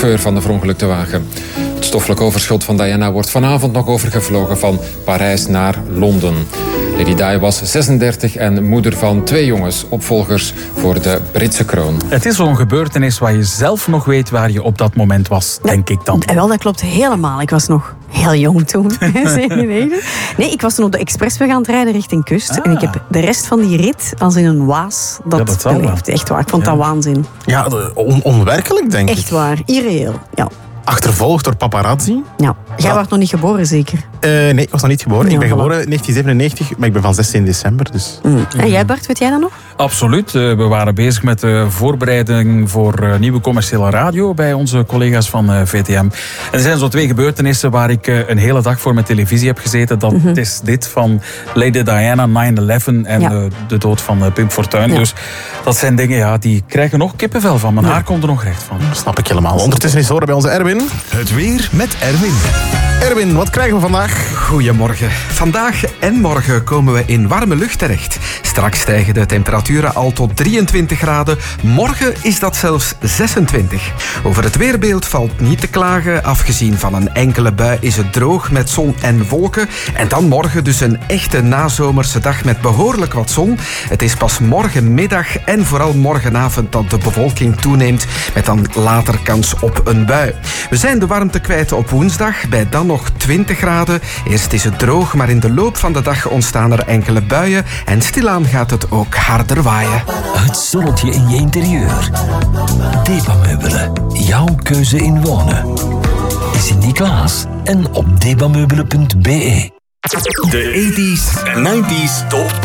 chauffeur van de verongelukte wagen. Het stoffelijk overschot van Diana wordt vanavond nog overgevlogen van Parijs naar Londen. Lady Di was 36 en moeder van 2 jongens, opvolgers voor de Britse kroon. Het is zo'n gebeurtenis waar je zelf nog weet waar je op dat moment was, denk ik dan. Wel, dat klopt helemaal. Ik was nog heel jong toen, 97. Nee, ik was toen op de expressweg aan het rijden richting Kust. En ik heb de rest van die rit als in een waas dat beleefd. Echt waar, ik vond dat waanzin. Ja, onwerkelijk, denk ik. Echt waar, irreëel, ja. Achtervolgd door paparazzi. Ja. Jij was nog niet geboren, zeker? Nee, ik was nog niet geboren. Ja, ik ben voilà. geboren in 1997, maar ik ben van 16 december. Dus. En jij, Bart, weet jij dat nog? Absoluut. We waren bezig met de voorbereiding voor nieuwe commerciële radio bij onze collega's van VTM. En er zijn zo 2 gebeurtenissen waar ik een hele dag voor mijn televisie heb gezeten. Dat is dit van Lady Diana, 9/11 en de dood van Pim Fortuyn. Ja. Dus dat zijn dingen die krijgen nog kippenvel van. Mijn haar komt er nog recht van. Dat snap ik helemaal. Ondertussen is horen bij onze Erwin. Het weer met Erwin. Erwin, wat krijgen we vandaag? Goedemorgen. Vandaag en morgen komen we in warme lucht terecht. Straks stijgen de temperaturen al tot 23 graden. Morgen is dat zelfs 26. Over het weerbeeld valt niet te klagen. Afgezien van een enkele bui is het droog met zon en wolken. En dan morgen dus een echte nazomerse dag met behoorlijk wat zon. Het is pas morgenmiddag en vooral morgenavond dat de bewolking toeneemt. Met dan later kans op een bui. We zijn de warmte kwijt op woensdag. Bij dan nog 20 graden. Eerst is het droog, maar in de loop van de dag ontstaan er enkele buien. En stilaan gaat het ook harder waaien. Het zonnetje in je interieur. Debameubelen. Jouw keuze in wonen. Sinterklaas en op debameubelen.be. De 80s en 90s top